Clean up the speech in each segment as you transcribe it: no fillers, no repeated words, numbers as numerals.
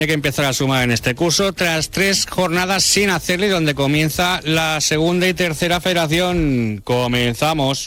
Hay que empezar a sumar en este curso tras 3 jornadas sin hacerle, donde comienza la segunda y tercera federación. Comenzamos.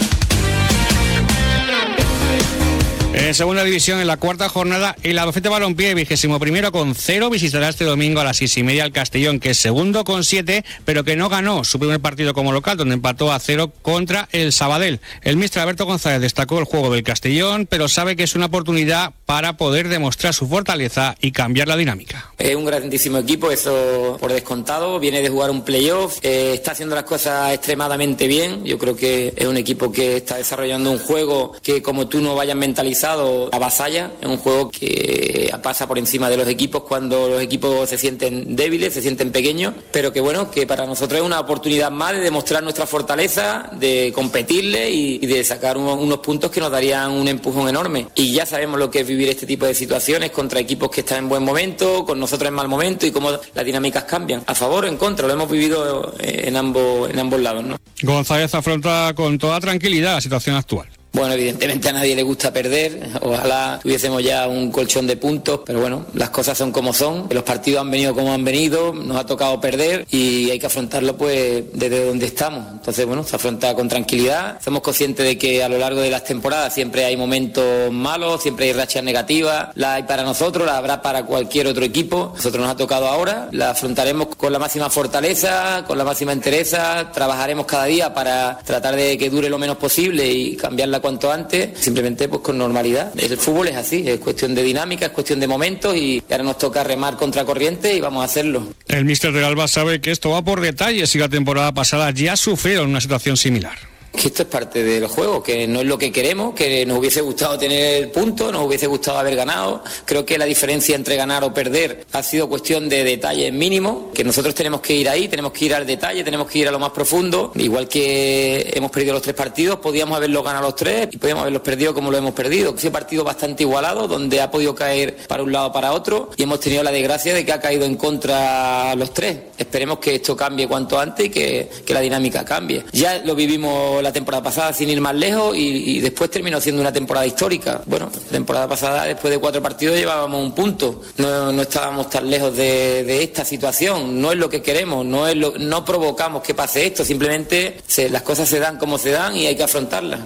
En segunda división, en la cuarta jornada, el Albacete Balompié, 21º con 0, visitará este domingo a las 6:30 al Castellón, que es segundo con 7, pero que no ganó su primer partido como local, donde empató a 0 contra el Sabadell. El míster Alberto González destacó el juego del Castellón, pero sabe que es una oportunidad para poder demostrar su fortaleza y cambiar la dinámica. Es un grandísimo equipo, eso por descontado, viene de jugar un playoff, está haciendo las cosas extremadamente bien. Yo creo que es un equipo que está desarrollando un juego que, como tú no vayas mentalizado, avasalla. Es un juego que pasa por encima de los equipos cuando los equipos se sienten débiles, se sienten pequeños, pero que bueno, que para nosotros es una oportunidad más de demostrar nuestra fortaleza, de competirle y de sacar unos puntos que nos darían un empujón enorme. Y ya sabemos lo que es vivir este tipo de situaciones contra equipos que están en buen momento, con nosotros en mal momento, y cómo las dinámicas cambian, a favor o en contra. Lo hemos vivido en ambos lados, ¿no? González afronta con toda tranquilidad la situación actual. Bueno, evidentemente a nadie le gusta perder, ojalá tuviésemos ya un colchón de puntos, pero bueno, las cosas son como son, los partidos han venido como han venido, nos ha tocado perder y hay que afrontarlo pues desde donde estamos. Entonces bueno, se afronta con tranquilidad, somos conscientes de que a lo largo de las temporadas siempre hay momentos malos, siempre hay rachas negativas, la hay para nosotros, la habrá para cualquier otro equipo, nosotros nos ha tocado ahora, la afrontaremos con la máxima fortaleza, con la máxima entereza, trabajaremos cada día para tratar de que dure lo menos posible y cambiarla cuanto antes, simplemente pues con normalidad. El fútbol es así, es cuestión de dinámica, es cuestión de momentos y ahora nos toca remar contra corriente y vamos a hacerlo. El míster del Alba sabe que esto va por detalles y la temporada pasada ya sufrieron una situación similar. Que esto es parte del juego, que no es lo que queremos, que nos hubiese gustado tener el punto, nos hubiese gustado haber ganado. Creo que la diferencia entre ganar o perder ha sido cuestión de detalles mínimos, que nosotros tenemos que ir ahí, tenemos que ir al detalle, tenemos que ir a lo más profundo. Igual que hemos perdido los 3 partidos, podíamos haberlos ganado los 3 y podíamos haberlos perdido como lo hemos perdido. Es un partido bastante igualado, donde ha podido caer para un lado o para otro y hemos tenido la desgracia de que ha caído en contra los 3. Esperemos que esto cambie cuanto antes y que la dinámica cambie. Ya lo vivimos la temporada pasada sin ir más lejos y después terminó siendo una temporada histórica. Bueno, la temporada pasada después de 4 partidos llevábamos un punto, no estábamos tan lejos de esta situación, no es lo que queremos, no provocamos que pase esto, simplemente las cosas se dan como se dan y hay que afrontarlas.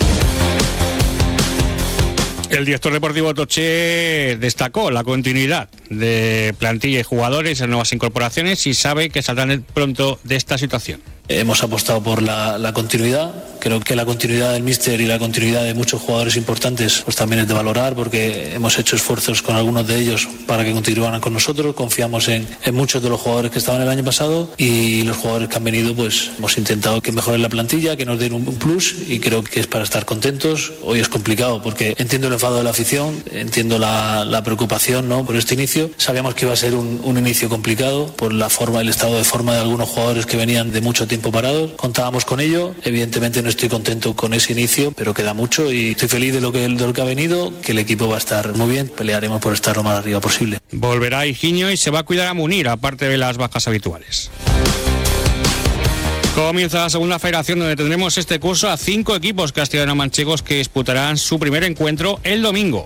El director deportivo Toché destacó la continuidad de plantilla y jugadores en nuevas incorporaciones y sabe que saldrán pronto de esta situación. Hemos apostado por la continuidad. Creo que la continuidad del míster y la continuidad de muchos jugadores importantes pues también es de valorar, porque hemos hecho esfuerzos con algunos de ellos para que continuaran con nosotros. Confiamos en muchos de los jugadores que estaban el año pasado y los jugadores que han venido pues hemos intentado que mejoren la plantilla, que nos den un plus y creo que es para estar contentos. Hoy es complicado porque entiendo el enfado de la afición, entiendo la preocupación, ¿no?, por este inicio. Sabíamos que iba a ser un inicio complicado por la forma, el estado de forma de algunos jugadores que venían de mucho tiempo parados. Contábamos con ello. Evidentemente no estoy contento con ese inicio, pero queda mucho y estoy feliz de lo que ha venido, que el equipo va a estar muy bien. Pelearemos por estar lo más arriba posible. Volverá Higinio y se va a cuidar a Munir, aparte de las bajas habituales. Comienza la segunda federación, donde tendremos este curso a 5 equipos castellano-manchegos que disputarán su primer encuentro el domingo.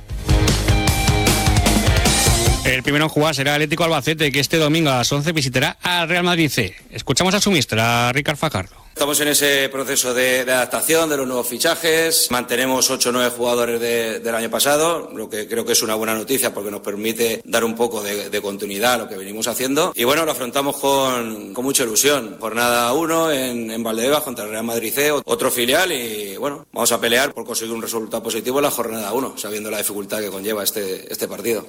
El primero en jugar será Atlético Albacete, que este domingo a las 11 visitará al Real Madrid C. Escuchamos a su míster, a Ricard Fajardo. Estamos en ese proceso de adaptación de los nuevos fichajes. Mantenemos 8 o 9 jugadores del año pasado, lo que creo que es una buena noticia porque nos permite dar un poco de continuidad a lo que venimos haciendo. Y bueno, lo afrontamos con mucha ilusión. Jornada 1 en Valdebebas contra el Real Madrid C, otro filial, y bueno, vamos a pelear por conseguir un resultado positivo en la jornada 1, sabiendo la dificultad que conlleva este partido.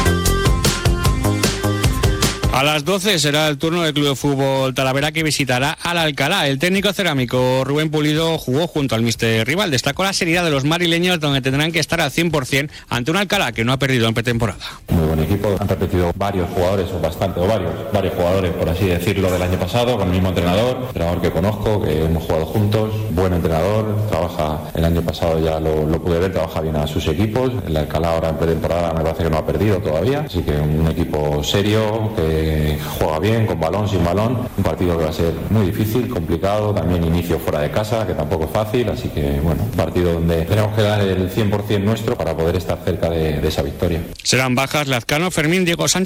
A las 12 será el turno del Club de Fútbol Talavera, que visitará al Alcalá. El técnico cerámico Rubén Pulido jugó junto al míster rival. Destacó la seriedad de los madrileños, donde tendrán que estar al 100% ante un Alcalá que no ha perdido en pretemporada. Muy buen equipo, han repetido varios jugadores, varios jugadores, por así decirlo, del año pasado, con el mismo entrenador que conozco, que hemos jugado juntos, buen entrenador, trabaja, el año pasado ya lo pude ver, trabaja bien a sus equipos. El Alcalá ahora en pretemporada me parece que no ha perdido todavía, así que un equipo serio, que que juega bien, con balón, sin balón. Un partido que va a ser muy difícil, complicado, también inicio fuera de casa, que tampoco es fácil, así que bueno, un partido donde tenemos que dar el 100% nuestro para poder estar cerca de esa victoria. Serán bajas Lazcano, Fermín, Diego Sánchez